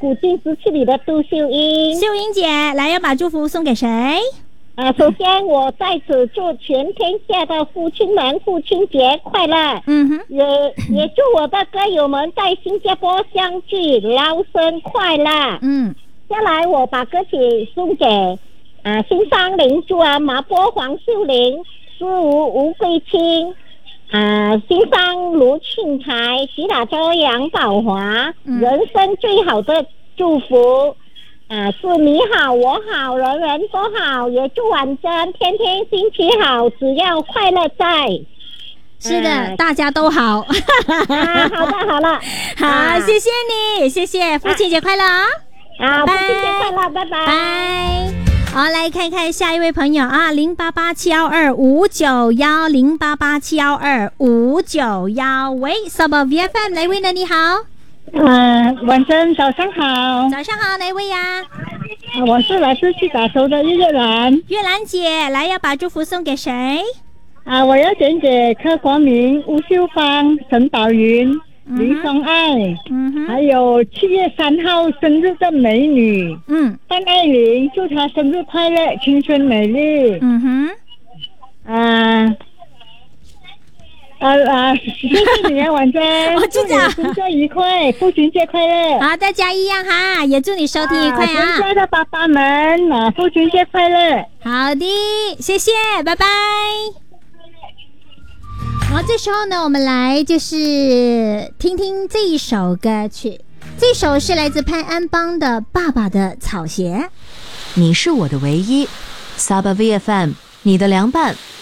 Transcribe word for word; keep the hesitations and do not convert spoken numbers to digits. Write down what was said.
古今时期里的杜秀英。 秀英姐，来要把祝福送给谁？ 啊，首先我在此祝全天下的父亲们父亲节快乐。 嗯哼， 也也祝我的歌友们在新加坡相聚，劳生快乐。 嗯， 接下来我把歌曲送给啊新桑林珠啊麻波黄秀玲、思吴吴桂清、啊新桑卢庆台、吉打州杨宝华、 嗯、 人生最好的祝福。啊，是你好，我好，人人都好，也祝婉珍天天心情好，只要快乐在。 是的， 啊、 大家都好。 啊，好的，好了， 好，啊、谢谢你，谢谢，父亲节快乐啊！ 啊，父亲节快乐，拜拜。 拜。好，来看看下一位朋友啊，零八八七幺二五九幺零八八七幺二五九幺，喂 ，Sub V F M 哪位呢？你好。 呃，晚上早上好。 早上好，哪位呀？ 我是来自去打球的月兰。 月兰姐，来要把祝福送给谁？ 啊，我要点给柯国明、吴秀芳、陈宝云、林双爱， 嗯哼， 还有七月三号生日的美女， 嗯， 范爱玲，祝她生日快乐，青春美丽。 嗯哼， 啊。啊啊！谢谢你啊，婉珍， 我知道， 祝节愉快，父亲节快乐。 好，大家一样哈，也祝你收听愉快啊！ 全家的爸爸们啊，父亲节快乐。 好的，谢谢，拜拜。好，这时候呢，我们来就是听听这一首歌曲，这首是来自潘安邦的《爸爸的草鞋》。 你是我的唯一 ，Saba V F M， 你的凉拌。